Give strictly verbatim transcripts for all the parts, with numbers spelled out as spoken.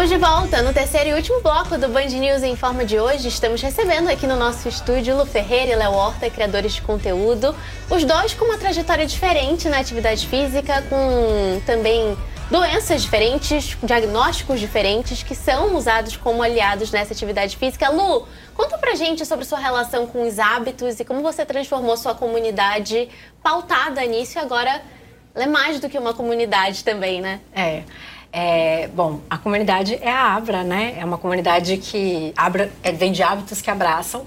Estamos de volta no terceiro e último bloco do Band News em Forma de hoje. Estamos recebendo aqui no nosso estúdio Lu Ferreira e Léo Horta, criadores de conteúdo. Os dois com uma trajetória diferente na atividade física, com também doenças diferentes, diagnósticos diferentes, que são usados como aliados nessa atividade física. Lu, conta pra gente sobre sua relação com os hábitos e como você transformou sua comunidade pautada nisso e agora ela é mais do que uma comunidade também, né? É. É, bom, a comunidade é a Abra, né? É uma comunidade que Abra é, vem de hábitos que abraçam.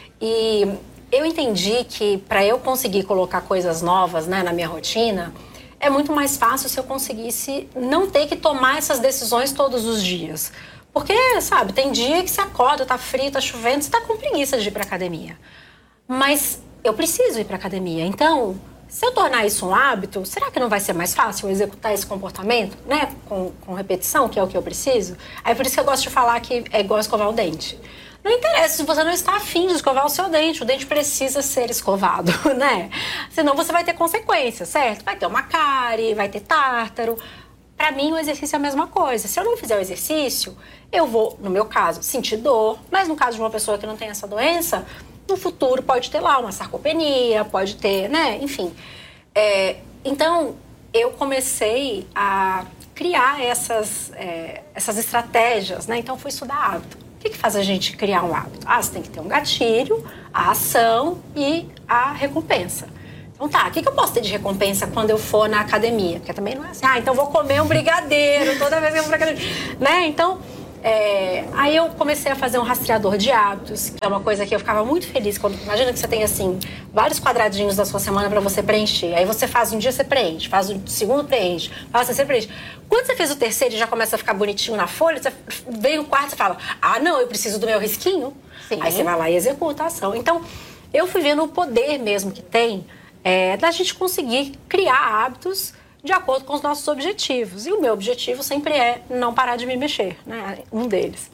E eu entendi que para eu conseguir colocar coisas novas, né, na minha rotina, é muito mais fácil se eu conseguisse não ter que tomar essas decisões todos os dias. Porque, sabe, tem dia que você acorda, tá frio, tá chovendo, você tá com preguiça de ir pra academia. Mas eu preciso ir pra academia, então... Se eu tornar isso um hábito, será que não vai ser mais fácil eu executar esse comportamento, né? Com, com repetição, que é o que eu preciso? Aí por isso que eu gosto de falar que é igual escovar o dente. Não interessa se você não está afim de escovar o seu dente. O dente precisa ser escovado, né? Senão você vai ter consequências, certo? Vai ter uma cárie, vai ter tártaro. Para mim, o exercício é a mesma coisa. Se eu não fizer o exercício, eu vou, no meu caso, sentir dor. Mas no caso de uma pessoa que não tem essa doença... No futuro pode ter lá uma sarcopenia, pode ter, né? Enfim. É, então, eu comecei a criar essas, é, essas estratégias, né? Então, fui estudar hábito. O que, que faz a gente criar um hábito? Ah, você tem que ter um gatilho, a ação e a recompensa. Então, tá, o que, que eu posso ter de recompensa quando eu for na academia? Porque também não é assim, ah, então vou comer um brigadeiro toda vez que eu vou pra academia, né? Então... É, aí eu comecei a fazer um rastreador de hábitos, que é uma coisa que eu ficava muito feliz quando... Imagina que você tem, assim, vários quadradinhos da sua semana para você preencher. Aí você faz um dia, você preenche, faz o segundo, preenche, faz o terceiro, preenche. Quando você fez o terceiro e já começa a ficar bonitinho na folha, você vem o quarto e fala, ah, não, eu preciso do meu risquinho. Sim. Aí você vai lá e executa a ação. Então, eu fui vendo o poder mesmo que tem é, da gente conseguir criar hábitos de acordo com os nossos objetivos. E o meu objetivo sempre é não parar de me mexer, né? Um deles.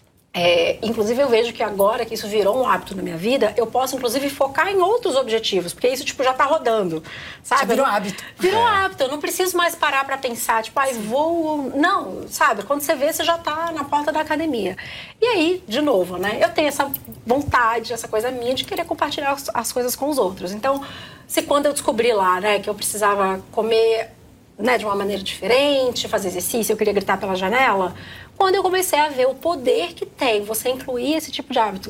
É, inclusive, eu vejo que agora que isso virou um hábito na minha vida, eu posso, inclusive, focar em outros objetivos, porque isso, tipo, já tá rodando, sabe? Já virou hábito. Virou é. hábito. Eu não preciso mais parar pra pensar, tipo, ah, vou... Não, sabe? Quando você vê, você já tá na porta da academia. E aí, de novo, né? Eu tenho essa vontade, essa coisa minha de querer compartilhar as, as coisas com os outros. Então, se quando eu descobri lá, né, que eu precisava comer... Né, de uma maneira diferente, fazer exercício, eu queria gritar pela janela. Quando eu comecei a ver o poder que tem você incluir esse tipo de hábito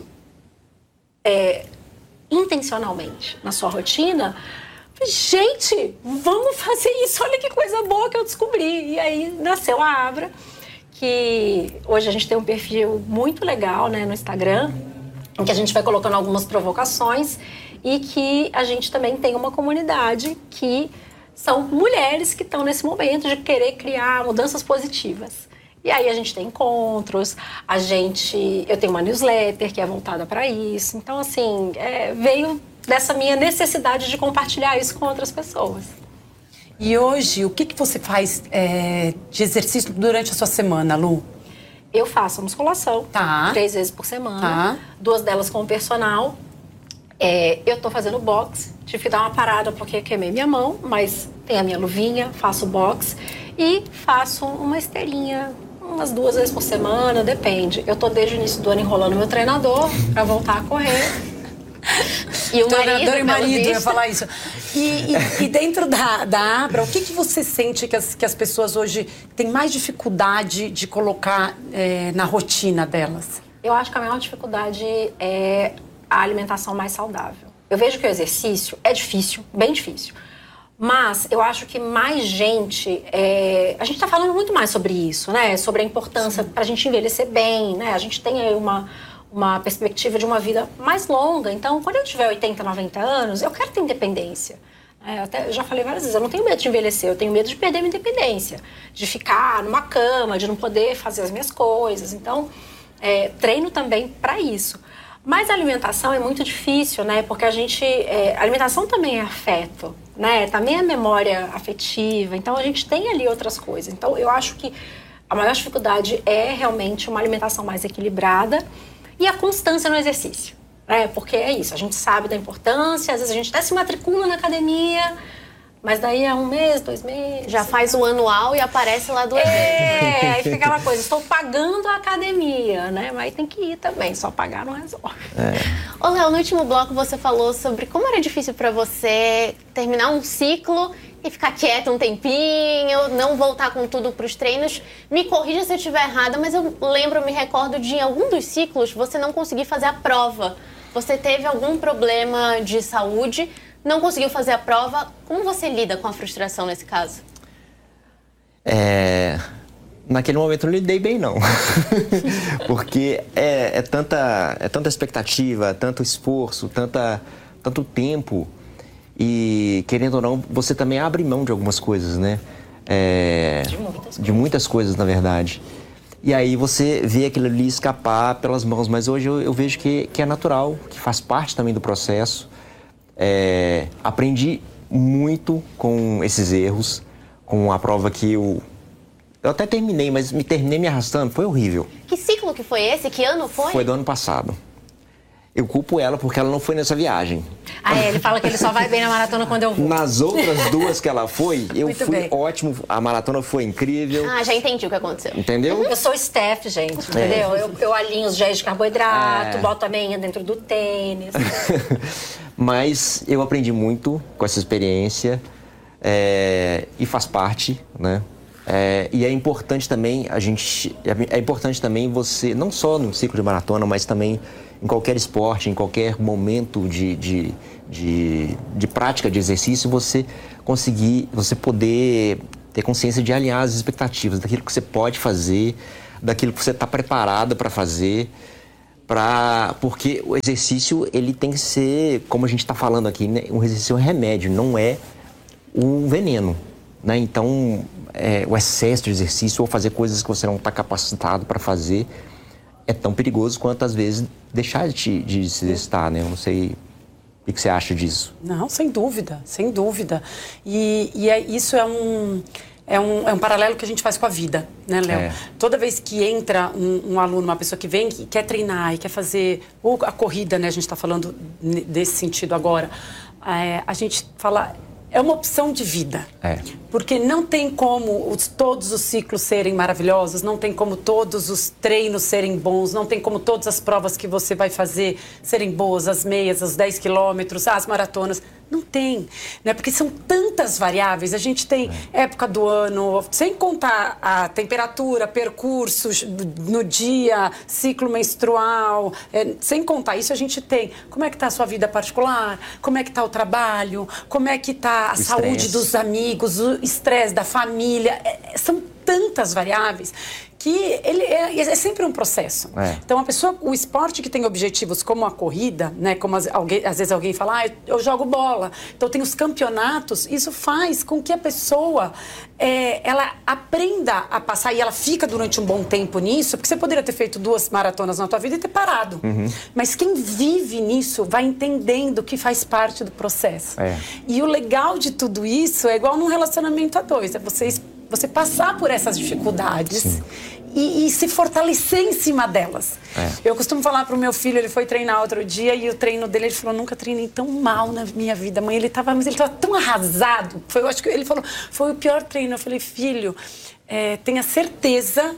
é, intencionalmente na sua rotina, gente, vamos fazer isso, olha que coisa boa que eu descobri. E aí nasceu a Abra, que hoje a gente tem um perfil muito legal, né, no Instagram, em que a gente vai colocando algumas provocações e que a gente também tem uma comunidade que são mulheres que estão nesse momento de querer criar mudanças positivas. E aí a gente tem encontros, a gente... Eu tenho uma newsletter que é voltada para isso. Então, assim, é, veio dessa minha necessidade de compartilhar isso com outras pessoas. E hoje, o que, que você faz é, de exercício durante a sua semana, Lu? Eu faço musculação, tá. três vezes por semana, tá. duas delas com o personal. É, eu tô fazendo boxe, tive que dar uma parada porque queimei minha mão, mas tem a minha luvinha, faço boxe e faço uma esteirinha umas duas vezes por semana, depende. Eu tô desde o início do ano enrolando meu treinador pra voltar a correr. E o marido, e marido, eu ia falar isso. E, e, e dentro da, da Abra, o que, que você sente que as, que as pessoas hoje têm mais dificuldade de colocar é, na rotina delas? Eu acho que a maior dificuldade é a alimentação mais saudável. Eu vejo que o exercício é difícil, bem difícil. Mas eu acho que mais gente... É... A gente tá falando muito mais sobre isso, né? Sobre a importância para a gente envelhecer bem, né? A gente tem aí uma, uma perspectiva de uma vida mais longa. Então, quando eu tiver oitenta, noventa anos, eu quero ter independência. É, até, eu já falei várias vezes, eu não tenho medo de envelhecer, eu tenho medo de perder minha independência. De ficar numa cama, de não poder fazer as minhas coisas. Então, é, treino também para isso. Mas a alimentação é muito difícil, né? Porque a gente... É, a alimentação também é afeto, né? Também é memória afetiva. Então, a gente tem ali outras coisas. Então, eu acho que a maior dificuldade é realmente uma alimentação mais equilibrada e a constância no exercício, né? Porque é isso, a gente sabe da importância, às vezes a gente até se matricula na academia... Mas daí é um mês, dois meses... Já faz o anual e aparece lá duas vezes. É, aí fica aquela coisa, estou pagando a academia, né? Mas tem que ir também, só pagar não resolve. É. Ô, Léo, no último bloco você falou sobre como era difícil para você terminar um ciclo e ficar quieto um tempinho, não voltar com tudo para os treinos. Me corrija se eu estiver errada, mas eu lembro, me recordo de em algum dos ciclos você não conseguir fazer a prova. Você teve algum problema de saúde, não conseguiu fazer a prova. Como você lida com a frustração nesse caso? É... Naquele momento eu não lidei bem, não. Porque é, é, tanta, é tanta expectativa, tanto esforço, tanta, tanto tempo. E, querendo ou não, você também abre mão de algumas coisas, né? É, de muitas coisas. De muitas coisas, na verdade. E aí você vê aquilo ali escapar pelas mãos. Mas hoje eu, eu vejo que, que é natural, que faz parte também do processo. É, aprendi muito com esses erros, com a prova que eu... Eu até terminei, mas me terminei me arrastando. Foi horrível. Que ciclo que foi esse? Que ano foi? Foi do ano passado. Eu culpo ela porque ela não foi nessa viagem. Ah, é, ele fala que ele só vai bem na maratona quando eu vou. Nas outras duas que ela foi, eu Muito fui bem. ótimo. A maratona foi incrível. Ah, já entendi o que aconteceu. Entendeu? Eu sou staff, gente, entendeu? Eu, eu alinho os géis de carboidrato, É. boto a meia dentro do tênis. Mas eu aprendi muito com essa experiência é, e faz parte, né? É, e é importante também a gente, é importante também você, não só no ciclo de maratona, mas também em qualquer esporte, em qualquer momento de, de, de, de prática de exercício, você conseguir, você poder ter consciência de alinhar as expectativas daquilo que você pode fazer, daquilo que você está preparado para fazer. Pra, porque o exercício, ele tem que ser, como a gente está falando aqui, né? Um exercício é um remédio, não é um veneno, né? Então, é, o excesso de exercício ou fazer coisas que você não está capacitado para fazer é tão perigoso quanto, às vezes, deixar de, de se exercitar, né? Eu não sei o que você acha disso. Não, sem dúvida, sem dúvida. E, e é, isso é um... É um, é um paralelo que a gente faz com a vida, né, Léo? É. Toda vez que entra um, um aluno, uma pessoa que vem e quer treinar e quer fazer ou a corrida, né? A gente está falando desse sentido agora. É, a gente fala... É uma opção de vida. É. Porque não tem como os, todos os ciclos serem maravilhosos, não tem como todos os treinos serem bons, não tem como todas as provas que você vai fazer serem boas, as meias, os dez quilômetros, as maratonas. Não tem, né? Porque são tantas variáveis. A gente tem é. época do ano, sem contar a temperatura, percursos no dia, ciclo menstrual, é, sem contar isso, a gente tem como é que está a sua vida particular, como é que está o trabalho, como é que está a o saúde estresse. dos amigos, o estresse da família. É, são tantas variáveis que ele é, é sempre um processo. É. Então, a pessoa, o esporte que tem objetivos como a corrida, né, como as, alguém, às vezes alguém fala, ah, eu, eu jogo bola, então tem os campeonatos, isso faz com que a pessoa é, ela aprenda a passar e ela fica durante um bom tempo nisso, porque você poderia ter feito duas maratonas na tua vida e ter parado. Uhum. Mas quem vive nisso vai entendendo que faz parte do processo. É. E o legal de tudo isso é igual num relacionamento a dois, é vocês você passar por essas dificuldades e, e se fortalecer em cima delas. É. Eu costumo falar pro meu filho, ele foi treinar outro dia e o treino dele, ele falou, nunca treinei tão mal na minha vida, mãe. Ele tava, mas ele tava tão arrasado. Foi, eu acho que ele falou, foi o pior treino. Eu falei, filho, é, tenha certeza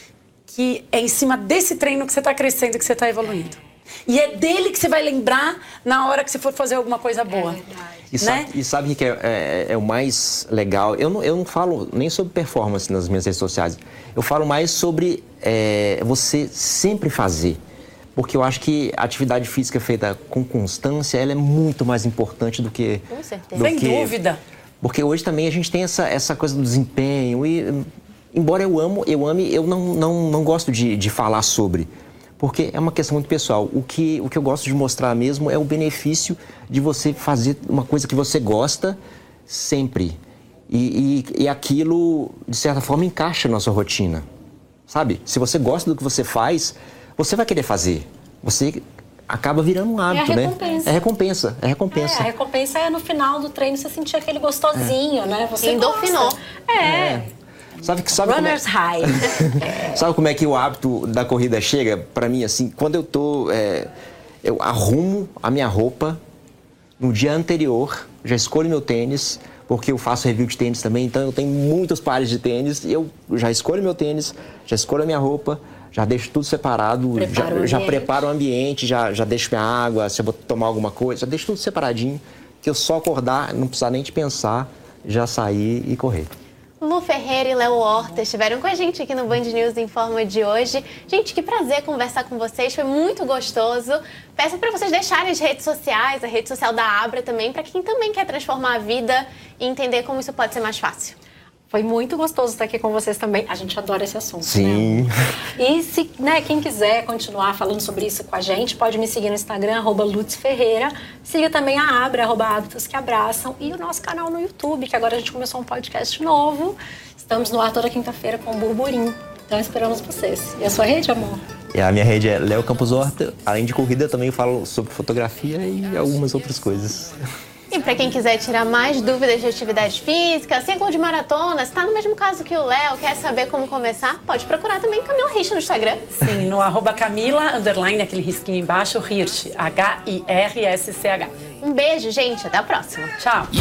que é em cima desse treino que você tá crescendo, que você tá evoluindo. E é dele que você vai lembrar na hora que você for fazer alguma coisa boa. É E sabe, né? e sabe o que é, é, é o mais legal? Eu não, eu não falo nem sobre performance nas minhas redes sociais. Eu falo mais sobre é, você sempre fazer. Porque eu acho que a atividade física feita com constância, ela é muito mais importante do que... Com certeza. Sem que, dúvida. Porque hoje também a gente tem essa, essa coisa do desempenho. E, embora eu amo, eu ame, eu não, não, não gosto de, de falar sobre... Porque é uma questão muito pessoal. O que, o que eu gosto de mostrar mesmo é o benefício de você fazer uma coisa que você gosta sempre. E, e, e aquilo, de certa forma, encaixa na sua rotina. Sabe? Se você gosta do que você faz, você vai querer fazer. Você acaba virando um hábito, é a né? recompensa. É recompensa. É recompensa. É, a recompensa é no final do treino você sentir aquele gostosinho, é. né? Você endorfinou. É. é. Sabe, sabe Runner's como é... high. Sabe como é que o hábito da corrida chega pra mim, assim? Quando eu tô... É, eu arrumo a minha roupa no dia anterior, já escolho meu tênis, porque eu faço review de tênis também, então eu tenho muitos pares de tênis. Eu já escolho meu tênis, já escolho a minha roupa, já deixo tudo separado, Prepara já, já preparo o ambiente, já, já deixo minha água, se eu vou tomar alguma coisa, já deixo tudo separadinho, que eu só acordar, não precisar nem de pensar, já sair e correr. Lu Ferreira e Léo Horta estiveram com a gente aqui no Band News Informa de hoje. Gente, que prazer conversar com vocês, foi muito gostoso. Peço para vocês deixarem as redes sociais, a rede social da Abra também, para quem também quer transformar a vida e entender como isso pode ser mais fácil. Foi muito gostoso estar aqui com vocês também. A gente adora esse assunto, Sim. né? E se, né, quem quiser continuar falando sobre isso com a gente, pode me seguir no Instagram, arroba Lutz Ferreira. Siga também a Abra, arroba Hábitos que Abraçam. E o nosso canal no YouTube, que agora a gente começou um podcast novo. Estamos no ar toda quinta-feira com o Burburinho. Então esperamos vocês. E a sua rede, amor? E a minha rede é Léo Campos Horta. Além de corrida, eu também falo sobre fotografia e algumas outras coisas. E para quem quiser tirar mais dúvidas de atividade física, ciclo de maratona, se está no mesmo caso que o Léo, quer saber como começar, pode procurar também Camila Hirsch no Instagram. Sim, no arroba Camila, underline, aquele risquinho embaixo, Hirsch, H I R S C H. Um beijo, gente, até a próxima. Tchau.